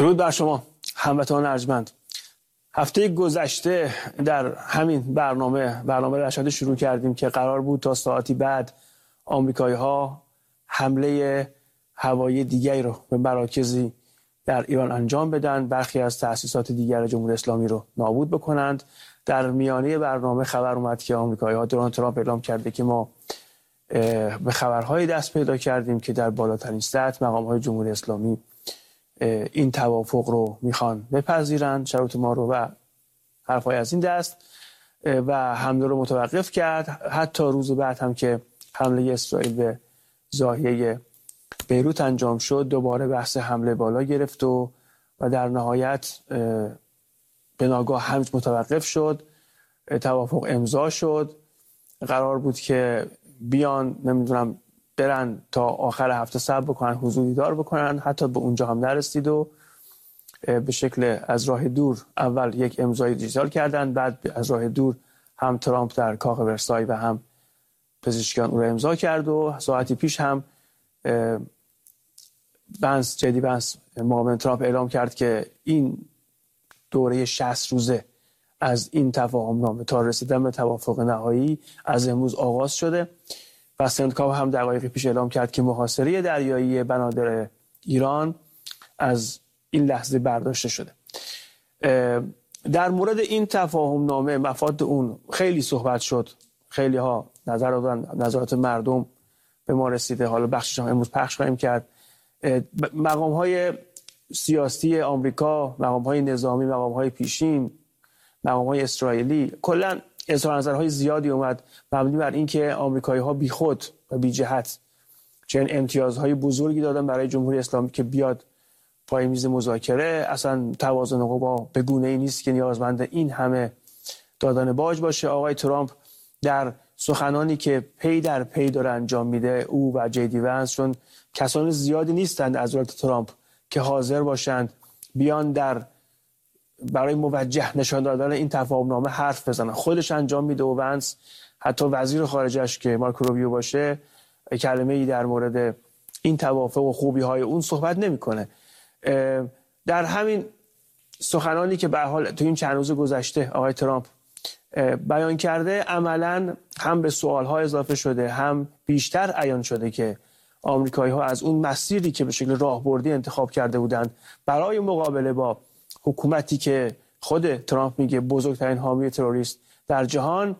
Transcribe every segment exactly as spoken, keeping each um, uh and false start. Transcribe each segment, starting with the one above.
درود بر شما هموطنان ارجمند. هفته گذشته در همین برنامه برنامه رشاد شروع کردیم که قرار بود تا ساعتی بعد آمریکایی‌ها حمله هوایی دیگری رو به مراکزی در ایران انجام بدن، برخی از تأسیسات دیگر جمهوری اسلامی رو نابود بکنند. در میانه برنامه خبر اومد که آمریکایی‌ها دونالد ترامپ اعلام کرده که ما به خبرهای دست پیدا کردیم که در بالاترین سطح مقام‌های جمهوری اسلامی این توافق رو میخوان بپذیرند، شروط ما رو، و حرفای از این دست، و حمله رو متوقف کرد. حتی روز بعد هم که حمله اسرائیل به ضاحیه بیروت انجام شد، دوباره بحث حمله بالا گرفت و و در نهایت به ناگاه هم متوقف شد. توافق امضا شد. قرار بود که بیان نمیدونم برن تا آخر هفته صبر بکنن، حضور دیدار بکنن، حتی به اونجا هم نرسید و به شکل از راه دور اول یک امضای دیجیتال کردن، بعد از راه دور هم ترامپ در کاخ ورسای و هم پزشکیان او را امضا کرد و ساعتی پیش هم بنس جدی بنس معاون ترامپ اعلام کرد که این دوره شصت روزه از این تفاهم نامه تا رسیدن به توافق نهایی از امروز آغاز شده و سندکاو هم دقایقی پیش اعلام کرد که محاصره دریایی بنادر ایران از این لحظه برداشته شده. در مورد این تفاهم نامه مفاد اون خیلی صحبت شد، خیلی ها نظر دادن، نظرات مردم به ما رسیده، حالا بخشش هم امروز پخش خواهیم کرد. مقام های سیاسی آمریکا، مقام های نظامی، مقام های پیشین، مقام های اسرائیلی، کلا اظهار نظرهای زیادی اومد مبنی بر اینکه آمریکایی‌ها بیخود و بی جهت چنین امتیازهای بزرگی دادن برای جمهوری اسلامی که بیاد پای میز مذاکره. اصلا توازن قوا به گونه‌ای نیست که نیازمند این همه دادن باج باشه. آقای ترامپ در سخنانی که پی در پی داره انجام میده، او و جی دی ونس، چون کسان زیادی نیستند از دولت ترامپ که حاضر باشند بیان در برای موجه نشان دادن این تفاهم نامه حرف بزنن، خودش انجام میده و ونس حتی وزیر خارجش که مارکو روبیو باشه کلمه ای در مورد این توافق و خوبی های اون صحبت نمیکنه. در همین سخنانی که به حال تو این چند روز گذشته آقای ترامپ بیان کرده، عملاً هم به سوال ها اضافه شده، هم بیشتر عیان شده که آمریکایی ها از اون مسیری که به شکل راهبردی انتخاب کرده بودند برای مقابله با حکومتی که خود ترامپ میگه بزرگترین حامی تروریست در جهان،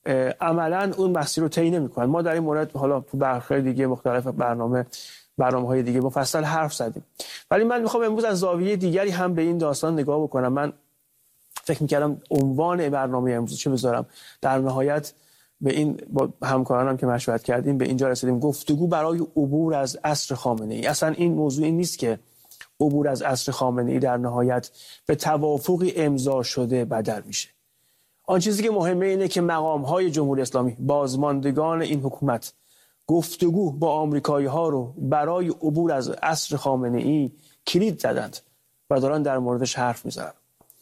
عملاً اون مسیر رو طی نمی‌کنن. ما در این مورد حالا تو برخی دیگه مختلف برنامه برنامه‌های دیگه مفصل حرف زدیم، ولی من میخوام امروز از زاویه دیگری هم به این داستان نگاه بکنم. من فکر می‌کردم عنوان برنامه امروز چه بذارم، در نهایت به این با همکارانم که مشورت کردیم به اینجا رسیدیم: گفتگو برای عبور از عصر خامنه‌ای. اصلا این موضوع این نیست که عبور از عصر خامنه‌ای در نهایت به توافقی امضا شده بدل میشه. آن چیزی که مهمه اینه که مقام‌های جمهوری اسلامی، بازماندگان این حکومت، گفتگو با آمریکایی‌ها رو برای عبور از عصر خامنه‌ای کلید زدند و دارن در موردش حرف میزنن.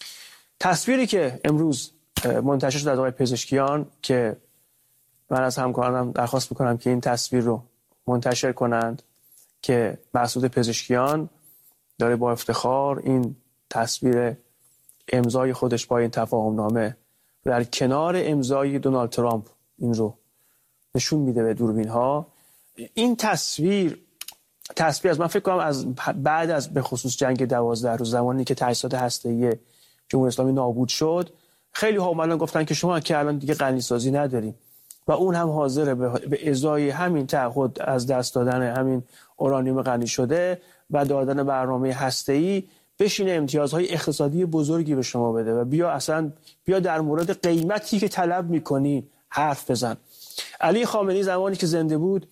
تصویری که امروز منتشر شد از آقای پزشکیان که من از همکارانم درخواست میکنم که این تصویر رو منتشر کنند، که مسعود پزشکیان داره با افتخار این تصویر امضای خودش با این تفاهم نامه در کنار امضای دونالد ترامپ این رو نشون میده به دوربین ها. این تصویر تصویر از من فکر کنم از بعد از به خصوص جنگ دوازده روز، زمانی که تأسیسات هسته‌ای جمهوری اسلامی نابود شد، خیلی ها اومدن گفتن که شما که الان دیگه غنی سازی نداریم و اون هم حاضره به ازای همین تعهد از دست دادن همین اورانیوم غنی شده و دادن برنامه هسته‌ای بشینه امتیازهای اقتصادی بزرگی به شما بده و بیا اصلا بیا در مورد قیمتی که طلب میکنی حرف بزن. علی خامنه‌ای زمانی که زنده بود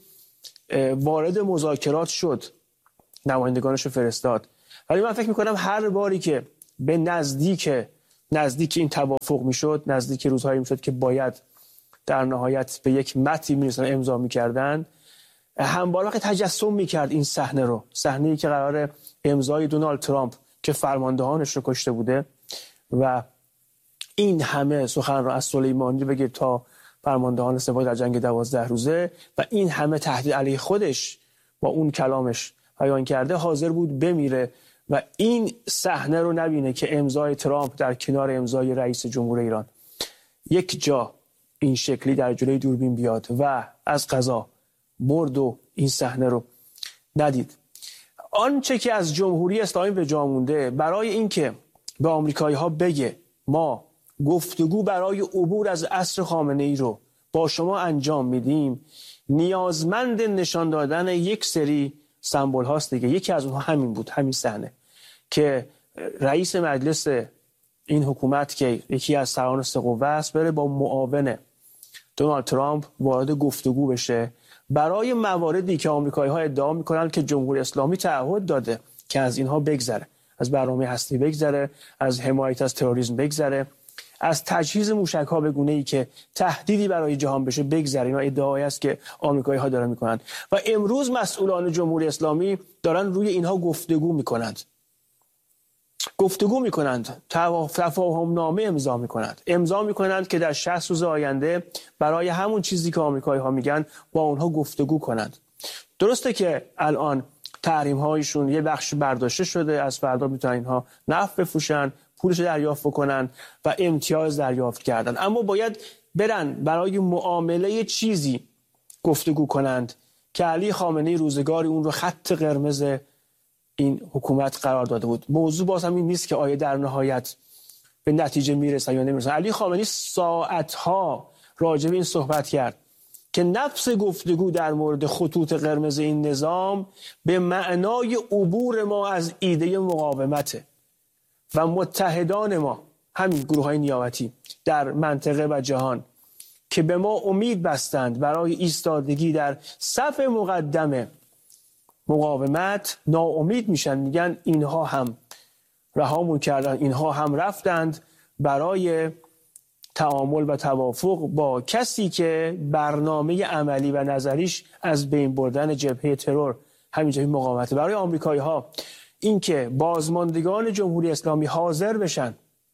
وارد مذاکرات شد، نمایندگانش رو فرستاد، ولی من فکر میکنم هر باری که به نزدیک نزدیک این توافق میشد، نزدیک روزهایی میشد که باید در نهایت به یک متنی میرسن امضا میکردن، همواره وقت تجسم میکرد این صحنه رو، صحنه‌ای که قرار امضای دونالد ترامپ که فرماندهانش رو کشته بوده و این همه سخن رو از سلیمانی بگیر تا فرماندهان سپاه در جنگ دوازده روزه و این همه تهدید علیه خودش با اون کلامش بیان کرده، حاضر بود بمیره و این صحنه رو نبینه که امضای ترامپ در کنار امضای رئیس جمهور ایران یک جا این شکلی در جلوی دوربین بیاد و از قضا مرد و این صحنه رو ندید. آنچه که از جمهوری اسلامی به جا مونده برای اینکه به آمریکایی‌ها بگه ما گفتگو برای عبور از عصر خامنه‌ای رو با شما انجام میدیم، نیازمند نشان دادن یک سری سمبل هاست دیگه. یکی از اونها همین بود، همین صحنه که رئیس مجلس این حکومت که یکی از سران سه قوه است بره با معاون دونالد ترامپ وارد گفتگو بشه برای مواردی که آمریکایی‌ها ادعا میکنن که جمهوری اسلامی تعهد داده که از اینها بگذره، از برنامه هستی بگذره، از حمایت از تروریسم بگذره، از تجهیز موشک‌ها به گونه‌ای که تهدیدی برای جهان بشه بگذره. اینا ادعایی است که آمریکایی‌ها دارن میکنن و امروز مسئولان جمهوری اسلامی دارن روی اینها گفتگو میکنند. گفتگو میکنند، تفاهم نامه امضا میکنند. امضا میکنند که در شصت روز آینده برای همون چیزی که آمریکایی‌ها میگن با اونها گفتگو کنند. درسته که الان تحریم هایشون یه بخش برداشته شده، از فردا میتونن اینها نفت بفروشن، پولش دریافت بکنن و امتیاز دریافت کردن، اما باید برن برای معامله چیزی گفتگو کنند که علی خامنه‌ای روزگاری اون رو خط قرمز این حکومت قرار داده بود. موضوع باز هم این نیست که آیا در نهایت به نتیجه میرسن یا نمیرسن. علی خامنه‌ای ساعتها راجع به این صحبت کرد که نفس گفتگو در مورد خطوط قرمز این نظام به معنای عبور ما از ایده مقاومته و متحدان ما، همین گروه‌های نیابتی در منطقه و جهان که به ما امید بستند برای ایستادگی در صف مقدم مقاومت، ناامید میشن، میگن اینها هم رهامون کردن، اینها هم رفتند برای تعامل و توافق با کسی که برنامه عملی و نظریش از بین بردن جبهه ترور همینجوری مقاومته. برای آمریکایی‌ها این که بازماندگان جمهوری اسلامی حاضر بشن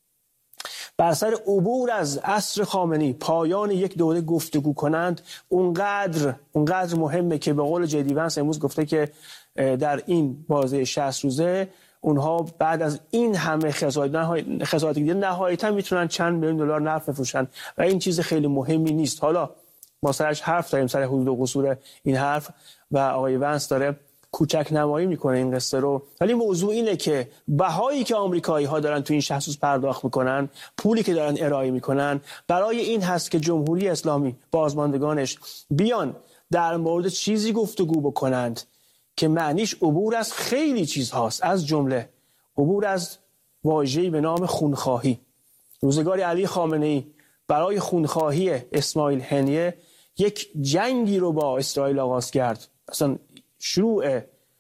بر سر عبور از عصر خامنه‌ای، پایان یک دوره گفتگو کنند، اونقدر اونقدر مهمه که به قول جدی ونس امروز گفته که در این بازه شصت روزه اونها بعد از این همه خسارت دیده نهایتا میتونن چند میلیون دلار نفت بفروشن و این چیز خیلی مهمی نیست. حالا ما سرش حرف داریم، سر حدود و قصور این حرف، و آقای ونس داره کوچک نمایی میکنه این قصه رو، ولی موضوع اینه که بهایی که آمریکایی ها دارن تو این شصت روز پرداخت میکنن، پولی که دارن ارائه میکنن، برای این هست که جمهوری اسلامی بازماندگانش بیان در مورد چیزی گفتگو بکنند که معنیش عبور از خیلی چیزهاست، از جمله عبور از واژه‌ای به نام خونخواهی. روزگاری علی خامنه‌ای برای خونخواهی اسماعیل هنیه یک جنگی رو با اسرائیل آغاز کرد. اصلا شروع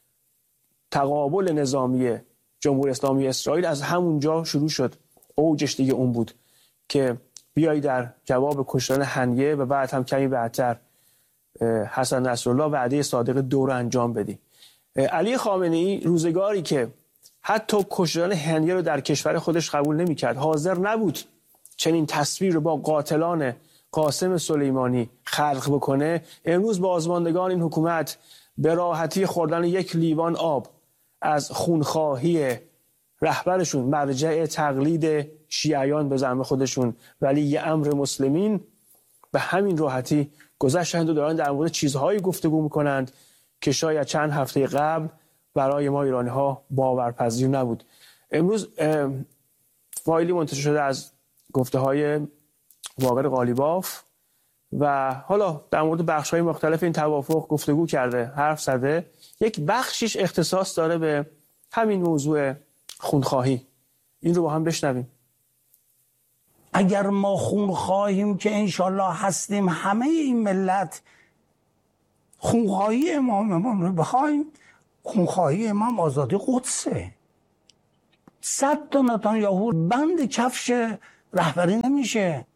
تقابل نظامی جمهوری اسلامی اسرائیل از همونجا شروع شد. اوجش دیگه اون بود که بیایی در جواب کشتن هنیه و بعد هم کمی بعدتر حسن نصرالله وعده صادق دو رو انجام بدی. علی خامنه‌ای روزگاری که حتی کشتن هنیه رو در کشور خودش قبول نمی‌کرد، حاضر نبود چنین تصویر رو با قاتلان قاسم سلیمانی خلق بکنه، امروز بازماندگان این حکومت به راحتی خوردن یک لیوان آب از خونخواهی رهبرشون، مرجع تقلید شیعیان به زعم خودشون ولی امر مسلمین، به همین راحتی گذشتند و دارن در مورد چیزهایی گفتگو میکنند که شاید چند هفته قبل برای ما ایرانی ها باورپذیر نبود. امروز فایلی منتشر شده از گفته های واقر قالیباف و حالا در مورد بخش‌های مختلف این توافق گفتگو کرده، حرف زده. یک بخشیش اختصاص داره به همین موضوع خونخواهی. این رو با هم بشنویم. اگر ما خونخواهیم که انشالله هستیم، همه این ملت خونخواهی امام امام رو بخوایم، خونخواهی امام آزادی قدسه. صد تا نتانیاهو بند کفش رهبری نمیشه.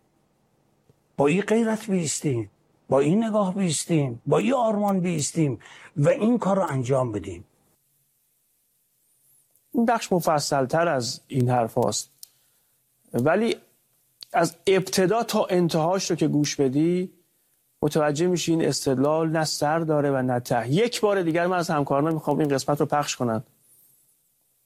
با این غیرت بیستیم، با این نگاه بیستیم، با این آرمان بیستیم و این کار رو انجام بدیم. این بخش مفصل‌تر از این حرف هاست، ولی از ابتدا تا انتهاش رو که گوش بدی متوجه میشی این استدلال نه سر داره و نه ته. یک بار دیگر من از همکاران میخوام این قسمت رو پخش کنن.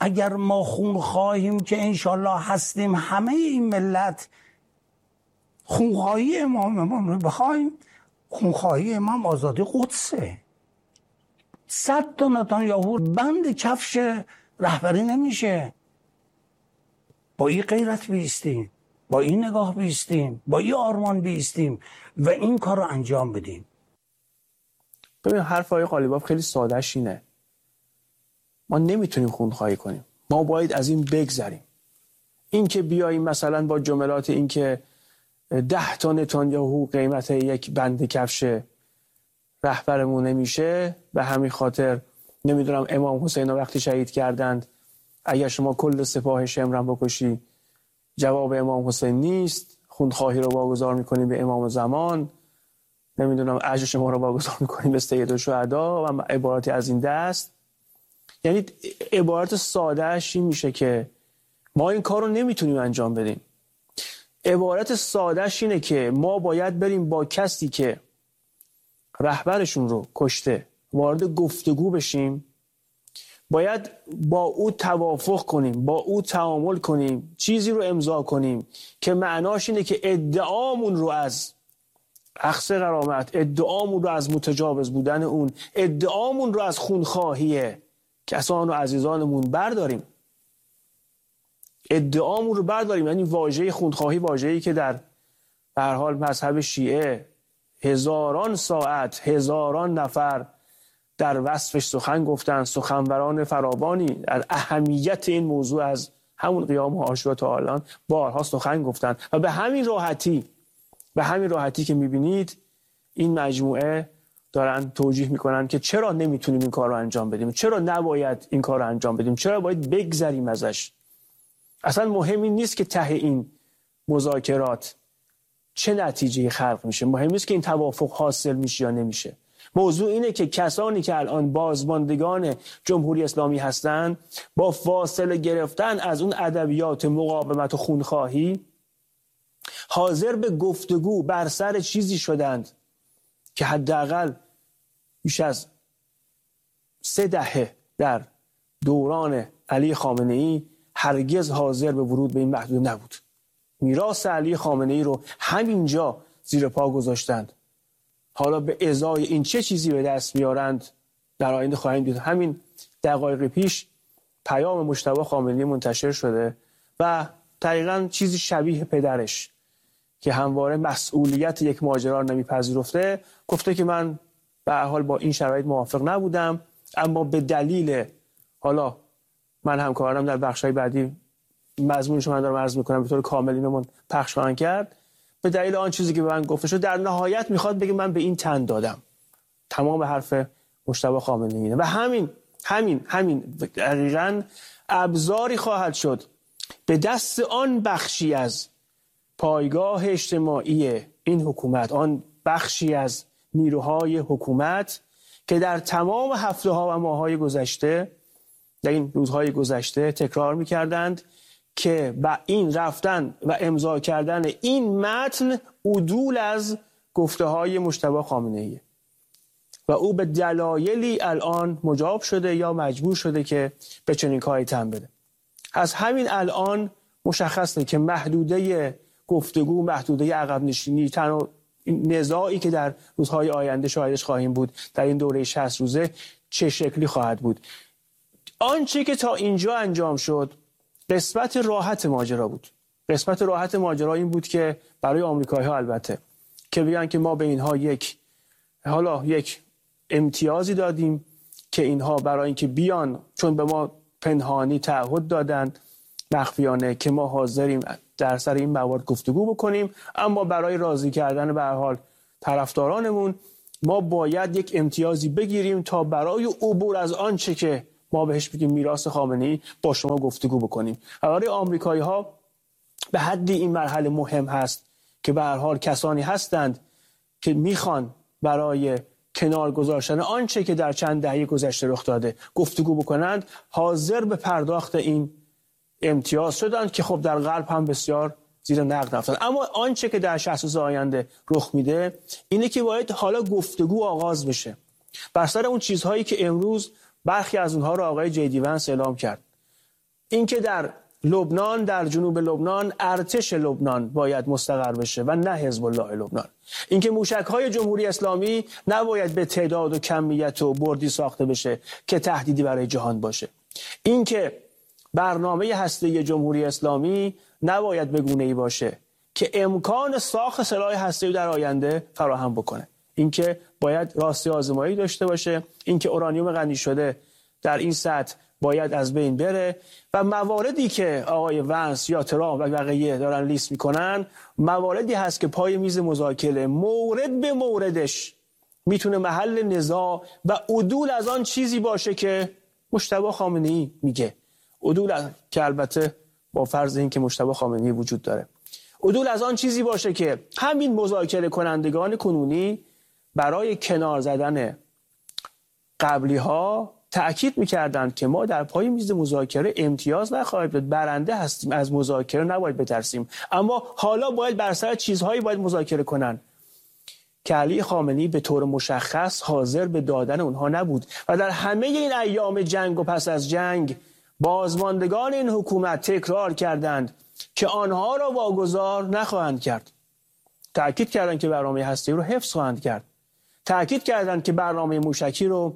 اگر ما خون خواهیم که انشالله هستیم، همه این ملت خونخواهی امام امام رو بخوایم، خونخواهی امام آزادی قدسه. صد تا نتانیاهو بند کفش رهبری نمیشه. با این غیرت بیستیم، با این نگاه بیستیم، با این آرمان بیستیم و این کار رو انجام بدیم. ببین حرف آقای قالیباف خیلی سادهش اینه، ما نمیتونیم خونخواهی کنیم، ما باید از این بگذریم. این که بیاییم مثلا با جملات این که ده تا نتانیاهو قیمت یک بند کفش رهبرمون نمیشه، به همین خاطر نمیدونم امام حسین رو وقتی شهید کردند اگر شما کل سپاه شمرم بکشی جواب امام حسین نیست، خونخواهی رو واگذار میکنیم به امام زمان، نمیدونم اجر شما رو واگذار میکنیم به سید الشهدا و عبارتی از این دست. یعنی عبارت سادهش این میشه که ما این کار رو نمیتونیم انجام بدیم. عبارت سادهش اینه که ما باید بریم با کسی که رهبرشون رو کشته وارد گفتگو بشیم، باید با او توافق کنیم، با او تعامل کنیم، چیزی رو امضا کنیم که معناش اینه که ادعامون رو از اخذ غرامت، ادعامون رو از متجاوز بودن اون، ادعامون رو از خونخواهی کسان و عزیزانمون برداریم. ادعامون رو برداریم. یعنی واژه خونخواهی واژه‌ای که در به هر حال مذهب شیعه هزاران ساعت هزاران نفر در وصفش سخن گفتن، سخنوران فراوانی در اهمیت این موضوع از همون قیام عاشورا تا الان بارها سخن گفتن و به همین راحتی به همین راحتی که میبینید این مجموعه دارن توجیه میکنن که چرا نمیتونیم این کار رو انجام بدیم، چرا نباید این کار رو انجام بدیم، چرا باید بگذریم ازش. اصلا مهم این نیست که ته این مذاکرات چه نتیجه خلق میشه، مهم نیست که این توافق حاصل میشه یا نمیشه. موضوع اینه که کسانی که الان بازماندگان جمهوری اسلامی هستند با فاصله گرفتن از اون ادبیات مقاومت و خونخواهی حاضر به گفتگو بر سر چیزی شدند که حداقل بیش از سه دهه در دوران علی خامنه‌ای هرگز حاضر به ورود به این محدود نبود. میراث علی خامنه‌ای رو همینجا زیر پا گذاشتند. حالا به ازای این چه چیزی به دست میارند در آینده خواهیم دید. همین دقایق پیش پیام مجتبی خامنه‌ای منتشر شده و دقیقاً چیزی شبیه پدرش که همواره مسئولیت یک ماجرا رو نمیپذیرفته گفته که من به هر حال با این شرایط موافق نبودم، اما به دلیل حالا من همکارم در بخش‌های بعدی مضمونش رو من دارم عرض میکنم به طور کامل اینو پخش خواهند کرد، به دلیل آن چیزی که به من گفته شد در نهایت میخواد بگه من به این تن دادم. تمام حرف مجتبی خامنه‌ای اینه و همین همین همین دقیقاً ابزاری خواهد شد به دست آن بخشی از پایگاه اجتماعی این حکومت، آن بخشی از نیروهای حکومت که در تمام هفته ها و ماه های گذشته در این روزهای گذشته تکرار می‌کردند که با این رفتن و امضا کردن این متن عدول از گفته‌های مجتبی خامنه‌ای و او به دلایلی الان مجاب شده یا مجبور شده که به چنین کاری تن بده. از همین الان مشخصه که محدوده گفتگو، محدوده عقب نشینی، تنها نزاعی که در روزهای آینده شاهدش خواهیم بود در این دوره شصت روزه چه شکلی خواهد بود. آنچه که تا اینجا انجام شد قسمت راحت ماجرا بود. قسمت راحت ماجرا این بود که برای آمریکایی‌ها البته که بگن که ما به اینها یک حالا یک امتیازی دادیم که اینها برای اینکه بیان، چون به ما پنهانی تعهد دادن مخفیانه که ما حاضریم در سر این موارد گفتگو بکنیم، اما برای راضی کردن به هر حال طرفدارانمون ما باید یک امتیازی بگیریم تا برای عبور از آنچه که ما بهش بگیم میراث خامنه‌ای با شما گفتگو بکنیم. برای آمریکایی‌ها به حدی این مرحله مهم هست که به هر حال کسانی هستند که میخوان برای کنار گذاشتن آنچه که در چند دهه گذشته رخ داده گفتگو بکنند، حاضر به پرداخت این امتیاز شدند که خب در غرب هم بسیار زیر نقد رفتند. اما آنچه که در شصت روز آینده رخ میده اینه که باید حالا گفتگو آغاز بشه بر سر اون چیزهایی که امروز برخی از اونها رو آقای جی دی ونس اعلام کرد. اینکه در لبنان، در جنوب لبنان ارتش لبنان باید مستقر بشه و نه حزب الله لبنان. اینکه موشک‌های جمهوری اسلامی نباید به تعداد و کمیت و بردی ساخته بشه که تهدیدی برای جهان باشه. اینکه برنامه هسته‌ای جمهوری اسلامی نباید به گونه‌ای باشه که امکان ساخت سلاح هسته‌ای در آینده فراهم بکنه. اینکه باید راستی آزمایی داشته باشه، اینکه اورانیوم غنی شده در این سطح باید از بین بره و مواردی که آقای ونس یا ترامپ و بقیه دارن لیست میکنن مواردی هست که پای میز مذاکره مورد به موردش میتونه محل نزاع و عدول از آن چیزی باشه که مجتبی خامنه‌ای میگه. عدول از... که البته با فرض این که مجتبی خامنه‌ای وجود داره، عدول از آن چیزی باشه که همین مذاکره کنندگان کنونی برای کنار زدن قبلی ها تأکید می‌کردند که ما در پای میز مذاکره امتیاز نخواهیم داد، برنده هستیم، از مذاکره نباید بترسیم، اما حالا باید بر سر چیزهایی باید مذاکره کنن که علی خامنه‌ای به طور مشخص حاضر به دادن اونها نبود و در همه این ایام جنگ و پس از جنگ بازماندگان این حکومت تکرار کردند که آنها را واگذار نخواهند کرد. تأکید کردند که برنامه هسته‌ای رو حفظ خواهند کرد. تأکید کردند که برنامه موشکی رو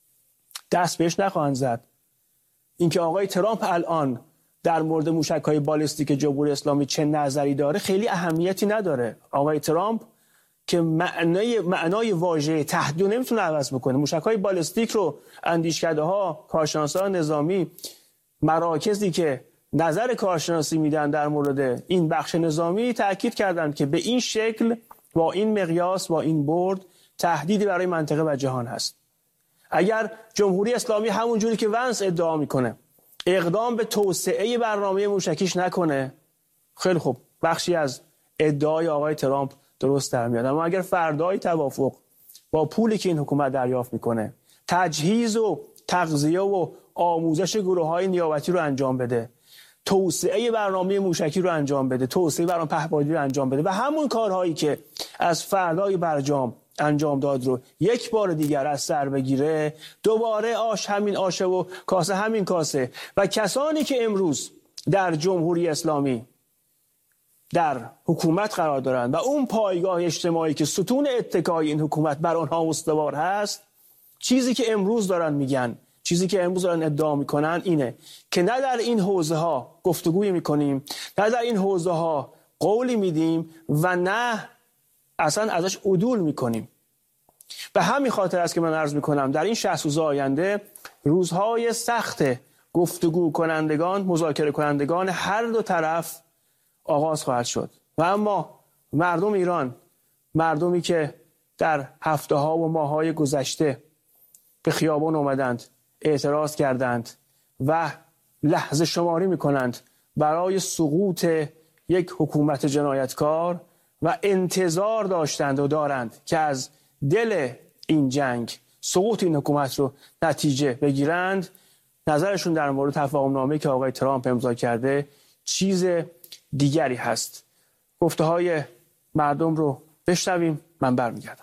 دست بهش نخواهند زد. اینکه آقای ترامپ الان در مورد موشک‌های بالستیک جمهوری اسلامی چه نظری داره خیلی اهمیتی نداره. آقای ترامپ که معنای معنای واژه تهدید نمیتونه عوض بکنه. موشک‌های بالستیک رو اندیشکده‌ها، کارشناسان نظامی، مراکزی که نظر کارشناسی میدن در مورد این بخش نظامی تأکید کردند که به این شکل، با این مقیاس، با این برد تهدیدی برای منطقه و جهان هست. اگر جمهوری اسلامی همون جوری که ونس ادعا میکنه اقدام به توسعه برنامه موشکیش نکنه، خیلی خوب، بخشی از ادعای آقای ترامپ درست در میاد. اما اگر فردای توافق با پولی که این حکومت دریافت میکنه تجهیز و تغذیه و آموزش گروه‌های نیابتی رو انجام بده، توسعه برنامه موشکی رو انجام بده، توسعه برنامه پهپادی رو انجام بده و همون کارهایی که از فردای برجام انجام داد رو یک بار دیگر از سر بگیره، دوباره آش همین آشه و کاسه همین کاسه و کسانی که امروز در جمهوری اسلامی در حکومت قرار دارند و اون پایگاه اجتماعی که ستون اتکای این حکومت بر آنها استوار هست، چیزی که امروز دارن میگن، چیزی که امروز دارن ادعا میکنن اینه که نه در این حوزه ها گفتگوی میکنیم، نه در این حوزه ها قولی میدیم و نه اصلا ازش عدول میکنیم. به همین خاطر است که من عرض میکنم در این شصت روز آینده روزهای سخت گفتگو کنندگان، مذاکره کنندگان هر دو طرف آغاز خواهد شد و اما مردم ایران، مردمی که در هفته ها و ماه های گذشته به خیابان اومدند، اعتراض کردند و لحظه شماری میکنند برای سقوط یک حکومت جنایتکار و انتظار داشتند و دارند که از دل این جنگ سقوط این حکومت رو نتیجه بگیرند، نظرشون در مورد تفاهم نامه‌ای که آقای ترامپ امضا کرده چیز دیگری هست. گفته های مردم رو بشنویم، من برمیگردم.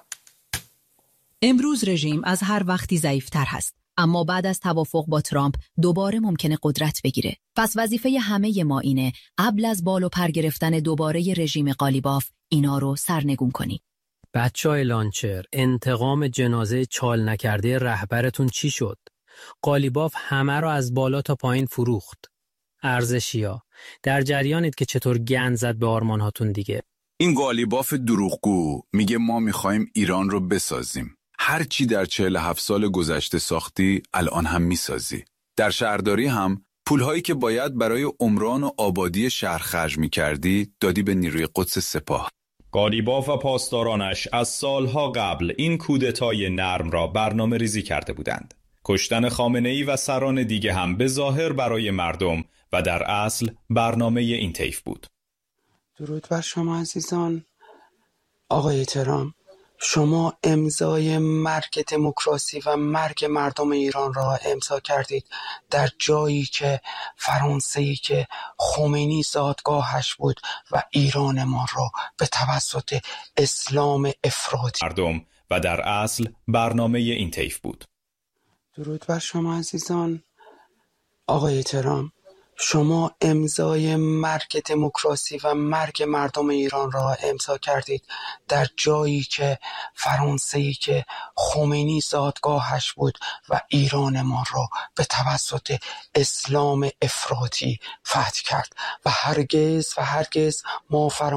امروز رژیم از هر وقتی ضعیف‌تر هست، اما بعد از توافق با ترامپ دوباره ممکنه قدرت بگیره. پس وظیفه همه ما اینه قبل از بال و پر گرفتن دوباره رژیم قالیباف اینا رو سرنگون کنی. بچه‌های لانچر، انتقام جنازه چال نکرده رهبرتون چی شد؟ قالیباف همه رو از بالا تا پایین فروخت. ارزشیا، در جریانید که چطور گند زد به آرمانهاتون دیگه. این قالیباف دروغگو میگه ما میخوایم ایران رو بسازیم. هر چی در چهل و هفت سال گذشته ساختی الان هم میسازی. در شهرداری هم پولهایی که باید برای عمران و آبادی شهر خرج میکردی دادی به نیروی قدس سپاه. قالیباف و پاسدارانش از سالها قبل این کودتای نرم را برنامه ریزی کرده بودند. کشتن خامنه‌ای و سران دیگه هم به ظاهر برای مردم و در اصل برنامه این طیف بود. درود بر شما عزیزان. آقای ترامپ، شما امضای مرگ دموکراسی و مرگ مردم ایران را امضا کردید در جایی که فرانسه‌ای که خمینی زادگاهش بود و ایران ما را به توسط اسلام افراطی مردم و در اصل برنامه این طیف بود. درود بر شما عزیزان. آقای ترامپ، شما امضای مرگ دموکراسی و مرگ مردم ایران را امضا کردید در جایی که فرانسه‌ای که خمینی زادگاهش بود و ایران ما را به توسط اسلام افراطی فتح کرد و هرگز و هرگز ما فرانسه